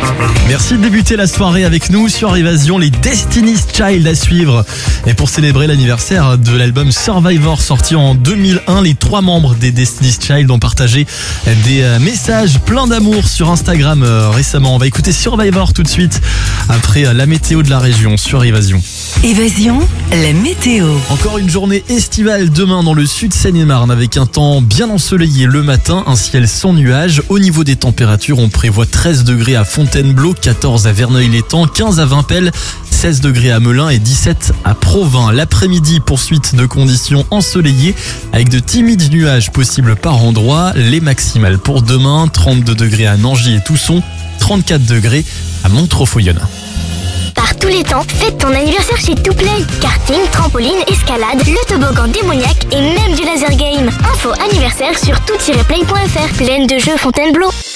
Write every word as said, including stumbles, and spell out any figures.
Merci de débuter la soirée avec nous sur Évasion, les Destiny's Child à suivre. Et pour célébrer l'anniversaire de l'album Survivor sorti en deux mille un, les trois membres des Destiny's Child ont partagé des messages pleins d'amour sur Instagram récemment. On va écouter Survivor tout de suite après la météo de la région sur Évasion. Évasion, la météo. Encore une journée estivale demain dans le sud Seine-et-Marne avec un temps bien ensoleillé le matin, un ciel sans nuages. Au niveau des températures, on prévoit treize degrés à Fontainebleau, quatorze à Verneuil-l'Étang, quinze à Vimpel, seize degrés à Melun et dix-sept à Provins. L'après-midi, poursuite de conditions ensoleillées avec de timides nuages possibles par endroits. Les maximales pour demain, trente-deux degrés à Nangis et Tousson, trente-quatre degrés à Montreux-Foyonne. Par tous les temps, fête ton anniversaire chez Touplay. Karting, trampoline, escalade, le toboggan démoniaque et même du laser game. Info anniversaire sur tout tiret play point f r. Pleine de jeux Fontainebleau.